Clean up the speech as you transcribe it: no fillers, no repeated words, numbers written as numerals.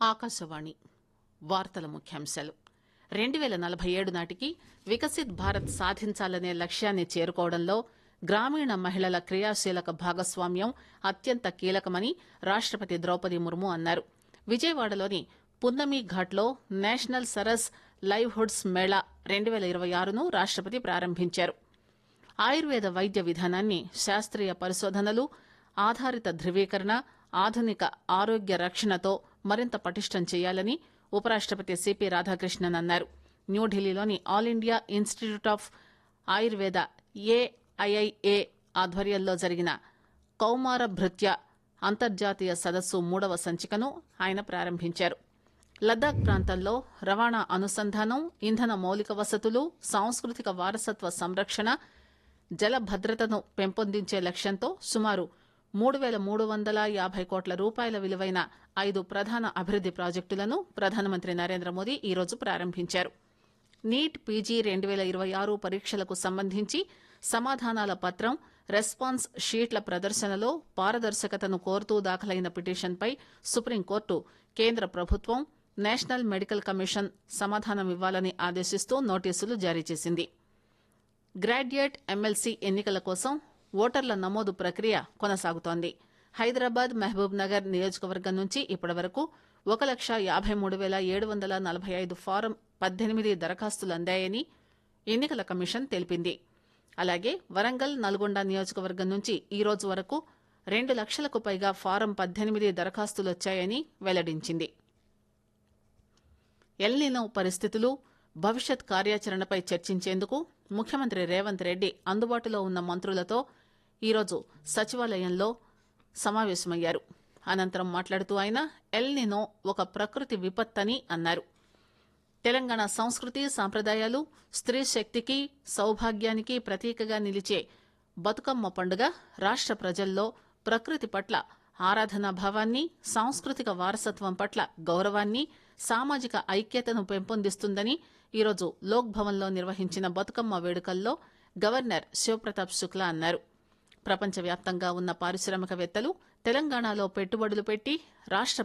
ఆకాశవాణి వార్తల ముఖ్యాంశాలు 2047 నాటికి వికసిత్ భారత్ సాధించాలనే లక్ష్యాన్ని చేరుకోవడంలో గ్రామీణ మహిళల క్రియాశీలక భాగస్వామ్యం అత్యంత కీలకమని రాష్టపతి ద్రౌపది ముర్ము అన్నారు. విజయవాడలోని పున్నమి ఘాట్లో నేషనల్ సరస్ లైవ్హుడ్స్ మేళా 2026ను రాష్టపతి ప్రారంభించారు. ఆయుర్వేద వైద్య విధానాన్ని శాస్త్రీయ పరిశోధనలు, ఆధారిత ధృవీకరణ, ఆధునిక ఆరోగ్య రక్షణతో మరింత పటిష్టం చేయాలని ఉపరాష్టపతి సిపి రాధాకృష్ణన్ అన్నారు. న్యూఢిల్లీలోని all India institute of Ayurveda AIIA ఆధ్వర్యంలో జరిగిన కౌమార భృత్య అంతర్జాతీయ సదస్సు 3వ సంచికను ఆయన ప్రారంభించారు. లద్దాఖ్ ప్రాంతంలో రవాణా అనుసంధానం, ఇంధన మౌలిక వసతులు, సాంస్కృతిక వారసత్వ సంరక్షణ, జల భద్రతను పెంపొందించే లక్ష్యంతో సుమారు 3,350 కోట్ల రూపాయల విలువైన 5 ప్రధాన అభివృద్ది ప్రాజెక్టులను ప్రధానమంత్రి నరేంద్ర మోదీ ఈరోజు ప్రారంభించారు. నీట్ పీజీ 2026 పరీక్షలకు సంబంధించి సమాధానాల పత్రం, రెస్పాన్స్ షీట్ల ప్రదర్శనలో పారదర్శకతను కోరుతూ దాఖలైన పిటిషన్పై సుప్రీంకోర్టు కేంద్ర ప్రభుత్వం, నేషనల్ మెడికల్ కమిషన్ సమాధానమివ్వాలని ఆదేశిస్తూ నోటీసులు జారీ చేసింది. గ్రాడ్యుయేట్ ఎమ్మెల్సీ ఎన్నికల కోసం ఓటర్ల నమోదు ప్రక్రియ కొనసాగుతోంది. హైదరాబాద్, మహబూబ్ నగర్ నియోజకవర్గం నుంచి ఇప్పటివరకు 1,53,745 ఫారం 18 దరఖాస్తులు అందాయని ఎన్నికల కమిషన్ తెలిపింది. అలాగే వరంగల్, నల్గొండ నియోజకవర్గం నుంచి ఈ రోజు వరకు 2 లక్షలకు పైగా ఫారం 18 దరఖాస్తులొచ్చాయని వెల్లడించింది. ఎల్నినో పరిస్థితులు, భవిష్యత్ కార్యాచరణపై చర్చించేందుకు ముఖ్యమంత్రి రేవంత్ రెడ్డి అందుబాటులో ఉన్న మంత్రులతో ఈరోజు సచివాలయంలో సమావేశమయ్యారు. అనంతరం మాట్లాడుతూ ఆయన ఎల్నినో ఒక ప్రకృతి విపత్తని అన్నారు. తెలంగాణ సంస్కృతి, సాంప్రదాయాలు, స్త్రీ శక్తికి, సౌభాగ్యానికి ప్రతీకగా నిలిచే బతుకమ్మ పండుగ రాష్ట ప్రజల్లో ప్రకృతి పట్ల ఆరాధనా భావాన్ని, సాంస్కృతిక వారసత్వం పట్ల గౌరవాన్ని, సామాజిక ఐక్యతను పెంపొందిస్తుందని ఈరోజు లోక్ భవన్లో నిర్వహించిన బతుకమ్మ వేడుకల్లో గవర్నర్ శివప్రతాప్ శుక్లా అన్నారు. ప్రపంచవ్యాప్తంగా ఉన్న పారిశ్రామికవేత్తలు తెలంగాణలో పెట్టుబడులు పెట్టి రాష్ట